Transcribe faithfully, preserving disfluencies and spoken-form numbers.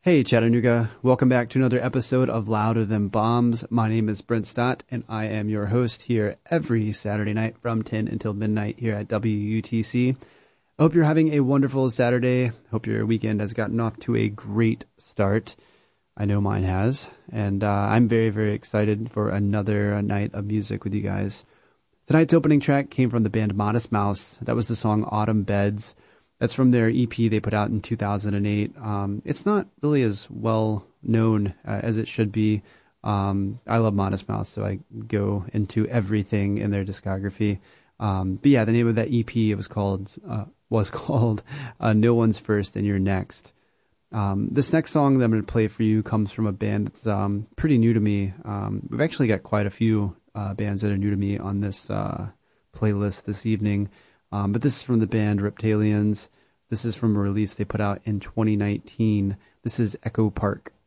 Hey Chattanooga, welcome back to another episode of Louder Than Bombs. My name is Brent Stott and I am your host here every Saturday night from ten until midnight here at W U T C. I hope you're having a wonderful Saturday. Hope your weekend has gotten off to a great start. I know mine has. And uh, I'm very, very excited for another night of music with you guys. Tonight's opening track came from the band Modest Mouse. That was the song Autumn Beds. That's from their E P they put out in two thousand eight. Um, it's not really as well known uh, as it should be. Um, I love Modest Mouse, so I go into everything in their discography. Um, but yeah, the name of that E P it was called uh, was called uh, No One's First and You're Next. Um, this next song that I'm going to play for you comes from a band that's um, pretty new to me. Um, we've actually got quite a few uh, bands that are new to me on this uh, playlist this evening. Um, but this is from the band Reptalians. This is from a release they put out in twenty nineteen. This is Echo Park.